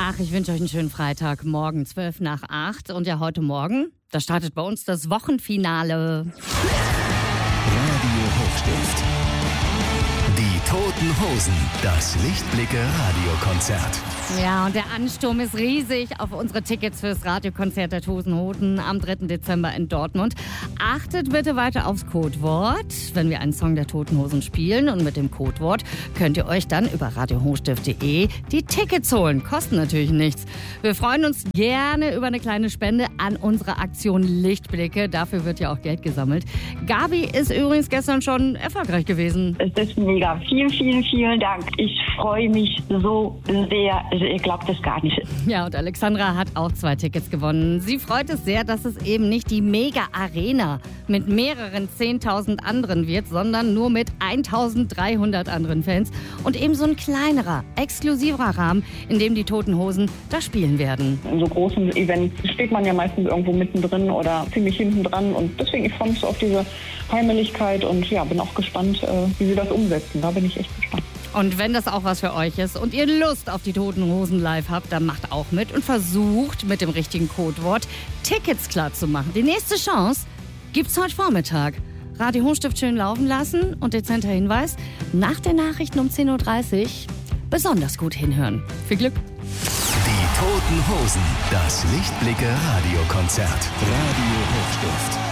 Ach, ich wünsche euch einen schönen Freitag. Morgen 7:55. Und ja, heute Morgen, da startet bei uns das Wochenfinale. Radio Hochstift. Die Toten Hosen. Das Lichtblicke-Radiokonzert. Ja, und der Ansturm ist riesig auf unsere Tickets fürs Radiokonzert der Toten Hosen am 3. Dezember in Dortmund. Achtet bitte weiter aufs Codewort, wenn wir einen Song der Toten Hosen spielen. Und mit dem Codewort könnt ihr euch dann über radiohochstift.de die Tickets holen. Kosten natürlich nichts. Wir freuen uns gerne über eine kleine Spende an unsere Aktion Lichtblicke. Dafür wird ja auch Geld gesammelt. Gabi ist übrigens gestern schon erfolgreich gewesen. Es ist mega. Vielen Dank. Ich freue mich so sehr. Ihr glaubt es gar nicht. Ja, und Alexandra hat auch 2 Tickets gewonnen. Sie freut es sehr, dass es eben nicht die Mega-Arena mit mehreren 10.000 anderen wird, sondern nur mit 1.300 anderen Fans. Und eben so ein kleinerer, exklusiverer Rahmen, in dem die Toten Hosen da spielen werden. In so großen Events steht man ja meistens irgendwo mittendrin oder ziemlich hinten dran. Und deswegen, ich freue mich so auf diese Heimeligkeit und ja, bin auch gespannt, wie sie das umsetzen. Da bin ich echt gespannt. Und wenn das auch was für euch ist und ihr Lust auf die Toten Hosen live habt, dann macht auch mit und versucht mit dem richtigen Codewort Tickets klar zu machen. Die nächste Chance gibt's heute Vormittag. Radio Hochstift schön laufen lassen und dezenter Hinweis, nach den Nachrichten um 10.30 Uhr besonders gut hinhören. Viel Glück! Die Toten Hosen. Das Lichtblicke-Radiokonzert. Radio Hochstift.